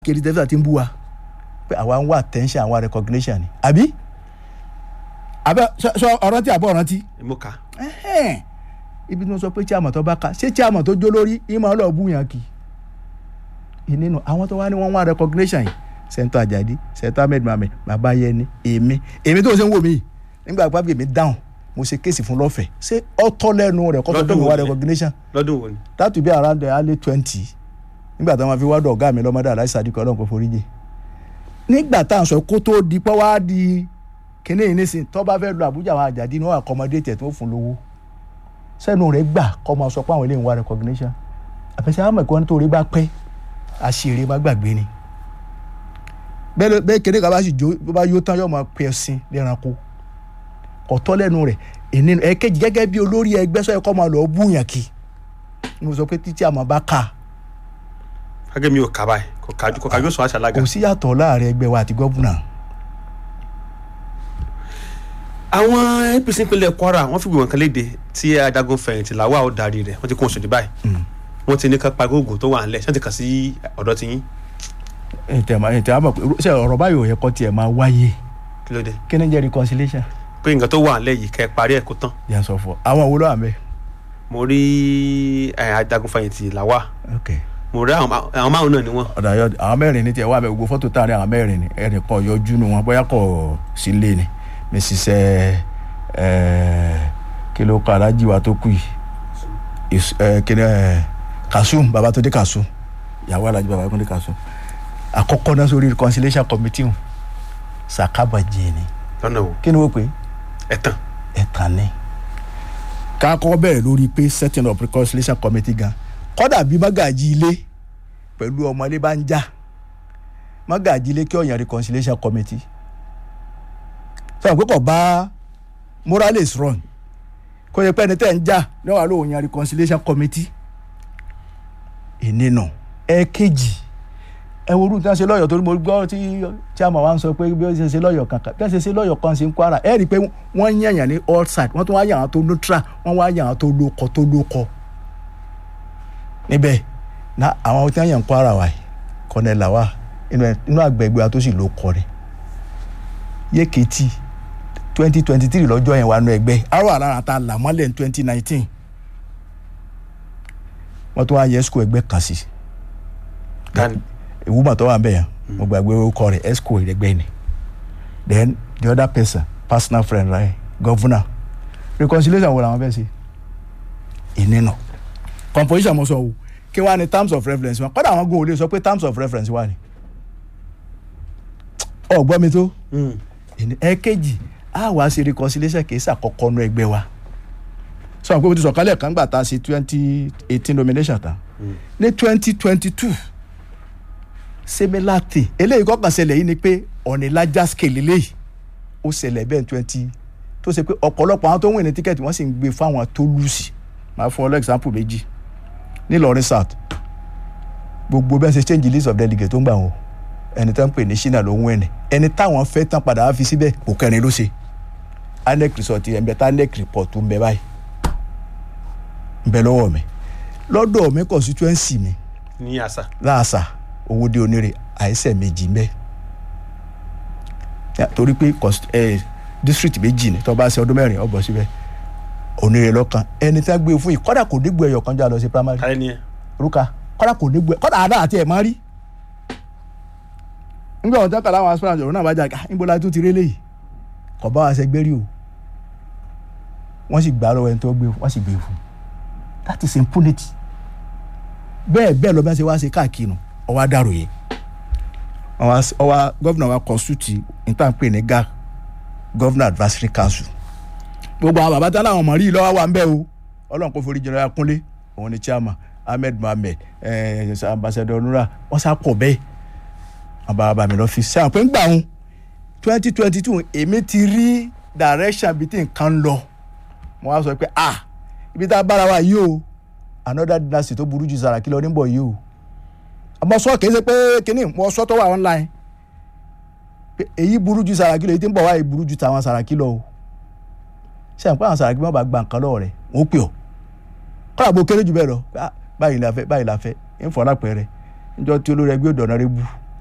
kiri tẹ́fà tí ń bú wa pé àwa ń wá attention àwa recognition ni àbí sọ ọ̀rọ̀ tí àbọ̀ ọ̀rọ̀ tí. mo kà. ibi tí wọ́n sọ pé chairman tó bá ka ṣé chairman tó jó lórí ìmọ̀ ọlọ́ọ̀bù yàn kì í nínú àwọn tó wá ní wọ́n wá recognition yìí Senator Ajadi Senator Ahmed Mohammed bàbá Yẹni èmi tó ṣe ń wò mí nígbà pàbí èmi dáhùn mo ṣe kéèsì fún lọ́fẹ̀ẹ́ ṣé ọ̀tọ̀ lẹ́nu rẹ̀ kọ́tọ̀ tó mi wá recognition lọ́dún wo ni. that will be around the early 20 nígbà táwọn fi wádọ̀ ọ̀gá mi lọ́mọdé aláìsí àdìkọ́ ọlọ́run kò forí jì nígbà tá à ń sọ kó tó di pọ́ wá di kíní yìí nísìn tó bá fẹ́ lọ Àbújá àwọn Àjàdí ní wọn accommodate ẹ̀ tó fún lówó sẹ́nu rẹ̀ gbà kọ́ máa sọ pé àwọn eléyìí ń wá recognition àfẹsẹ̀ àwọn ẹ̀kọ́ nítorí bá pẹ́ àṣírí má gbàgbé ni bẹ́ẹ̀ kíní kan bá sì jó bó bá yó tán yóò máa pẹ́ ẹ̀sìn lẹ́ranko ọ̀tọ̀ lẹ́nu rẹ̀ ẹ̀kejì gẹ́gẹ́ bí olórí ẹgbẹ́ sọ ẹ̀kọ́ máa lọ búyàn kí mo sọ pé títí àmọ́ bá kà gẹ́gẹ́ mi ò kà báyìí kò kájú sọ àṣà lága. kò sí yàtọ̀ láàrin ẹgbẹ́ wa àti gọ́vùnà. àwọn APC ìpínlẹ̀ Kwara wọ́n fìgbìmọ̀ kan léde tí ajagun fẹ̀yìntì làwa ò darí rẹ̀ wọ́n ti kún oṣù dìbáyìí wọ́n ti ní ká parí oògùn tó wà ńlẹ̀ ṣé wọ́n ti kà sí ọ̀dọ̀ ti yín. ètò àmọ̀ ṣe ọ̀rọ̀ báyìí ò yẹ kó tiẹ̀ máa wáyé. kí ló dé. kí ni jẹ́ reconciliation. pé nǹkan tó wà ńlẹ̀ yìí kẹ́ parí ẹ̀ kó tán. yẹn sọ fún àwọn wo ló wà mẹ́. mo rí ajagun fẹ̀yìntì làwa. okay mo rí àwọn márùn náà ni wọn. ọ̀dà yọ àwọn mẹ́rin ní tiẹ̀ wá bẹ gbogbo fọ́tò tá a rí àwọn mẹ́rin ni ẹnì kan yọjú nu wọn bóyá kò sí lé ni mrs kí ló kọ alájí wa tó kù yìí kí ni Kasum Babatunde Kasum ìyàwó alájí Babatunde Kasum àkọ́kọ́ náà sórí reconciliation committee hùn sàkábàjẹ́ ni. lọ́nà wo. kí ni wọ́n pè é. ẹ̀tàn ni. ká kọ́ bẹ̀rẹ̀ lórí pé setting up reconciliation committee gan kọ́dà bí mágàjí ilé pẹ̀lú ọmọ ilé bá ń jà mágàjí ilé kí ọ̀yàn reconciliation committee sọ pé kò bá moral is wrong kò yẹ pé ẹni tẹ́ ń jà ní wàá lóun yan reconciliation committee ìnínà ẹ̀ẹ̀kejì ẹ wo orúkọ tí wọ́n ṣe lọ́yọ̀ torí mo gbọ́ tí chairman wa ń sọ pé bí wọ́n ṣe lọ́yọ̀ kankan bí wọ́n ṣe lọ́yọ̀ kan sí ń Kwara ẹ rí i pé wọ́n yànyàn ní all side wọ́n tún wá yàn án tó neutral wọ́n wá yàn án tó lóko níbẹ̀ na àwọn tí wọ́n yàn Kwara wa kọ́nẹ́ làwà inú àgbẹ̀gbẹ̀ wa tó sì ló kọ́ rẹ̀ yéketí 2023 lọ́jọ́ yẹn wà nù ẹgbẹ́ arọ́ àlára ta làmọ́lẹ̀ ní 2019 wọ́n tún wá yẹ esco ẹgbẹ́ kan sí ìwúmọ̀ tó wà ń bẹ̀ yẹn mo gbàgbé orúkọ rẹ̀ esco ẹgbẹ́ ni then the other person personal friend right governor reconciliation wo làwọn fẹ́ ṣe ìnínà composition mo sọ o kí wàá ní terms of reference wọn kọ́dà àwọn gun ò lè sọ pé terms of reference wà ní. ọ̀gbọ́n mi tó ẹ̀ẹ̀kejì a wá sí reconciliation kì í ṣàkọ́kọ́ nú ẹgbẹ́ wa sọ pé mo ti sọ̀kalẹ̀ kan gbà tá a ṣe 2018 nomination tán ní 2022 similar thing eléyìí kọ́kàn ṣẹlẹ̀ yìí ni pé on a larger scale eléyìí ó ṣẹlẹ̀ bẹ́ẹ̀ 20 tó ṣe pé ọ̀pọ̀lọpọ̀ àwọn tó ń wìn ní tíkẹ́ẹ̀tì wọ́n sì ń gbé fáwọn tó lùsì máa fún ọ lọ example méjì ní Ìlọrin South gbogbo bẹ́ẹ̀ ṣe change list of delegates tó ń gbà wọn ẹni tó ń pè ní Ṣínà ló ń wẹ̀ ni ẹni táwọn fẹ́ tán padà wá fi síbẹ̀ kò kẹrin ló ṣe INEC result ẹ̀ ń bẹ tá INEC report tó ń bẹ báyìí ń bẹ lọ́wọ́ mi lọ́dọ̀ mi constituency mi ní àṣà láàṣà Owódé Onírè àìsẹ̀ méjì ń bẹ torí pé district méjì ni tó bá ṣe ọdún mẹ́rin ó bọ́ síbẹ̀ Onírè lọ́kàn ẹni tí wọ́n gbé fún yìí kọ́dà kò nígbò ẹ̀yọ̀ kan já lọ sí primary. káyọ̀ ni ẹ. orúkà kọ́dà kò nígbò kọ́dà àdá àti ẹ̀ máa rí. nígbà wọn tẹ́kọ̀ láwọn aspirant ọ̀rọ̀ náà bá jà níbo la tún ti rí léyìí kò bá wa ṣe gbérí o wọ́n sì gbà lọ́wọ́ ẹni tó gbé wọ́n sì gbé fún that is impunity. bẹ́ẹ̀ lọ bá ṣe wá ṣe káàkiri ọwọ́ dàrú yìí ọwọ́ gọ́vnà wa constitute ìtànpé ní GAC governor advisory council gbogbo àwọn bàbá tá láwọn ọmọ rí lọ́wọ́ wa ń bẹ́ o ọlọ́run kò forí jẹrẹ Kúnlé òun ni chairman Ahmed Mohammed ambassador Nura wọ́n sá pọ̀ bẹ́ẹ̀ àbábà mi lọ́fíìsì àwọn pé ń gbà wọn 2022 èmi ti rí direction bíi tí nǹkan lọ mo wá sọ pé ibi tá a bára wa yìí o another dynasty tó burú ju Sàràkí lọ níbọ̀ yìí o àmọ́ sọ kìí ṣe pé kínní mo sọ tó wà online pé èyí burú ju Sàràkí lọ èyí tí ń bọ̀ wá yìí burú ju tàwọn Sàràkí lọ o ṣe àpò àwọn Sàràkí wọn bá gba nǹkan lọ́wọ́ rẹ̀ wọ́n pè ọ́ kọ́ra bó kéré jù bẹ́ẹ̀ lọ báyìí la fẹ́ ń fọ́ lápẹ̀rẹ̀ níjọ́ tí olórí ẹgbẹ́ òdòdó rẹ̀ bú